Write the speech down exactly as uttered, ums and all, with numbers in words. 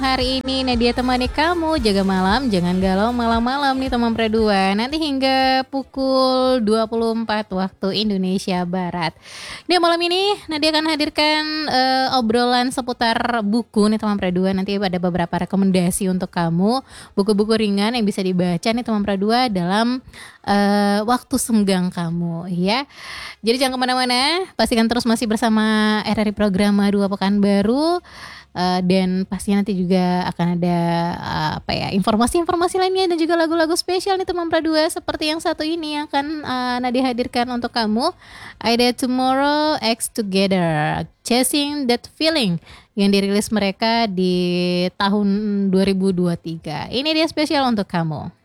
hari ini Nadia temani kamu jaga malam, jangan galau malam-malam nih teman Predua. Nanti hingga pukul dua puluh empat waktu Indonesia Barat. Di malam ini Nadia akan hadirkan uh, obrolan seputar buku nih teman Predua. Nanti ada beberapa rekomendasi untuk kamu, buku-buku ringan yang bisa dibaca nih teman Predua dalam uh, waktu senggang kamu ya. Jadi jangan kemana-mana, pastikan terus masih bersama R R I Programa dua Pekanbaru. Uh, dan pastinya nanti juga akan ada uh, apa ya informasi-informasi lainnya dan juga lagu-lagu spesial nih teman Pradua seperti yang satu ini yang akan uh, Nadia hadirkan untuk kamu. Ada Tomorrow X Together, Chasing That Feeling yang dirilis mereka di tahun dua ribu dua puluh tiga. Ini dia spesial untuk kamu.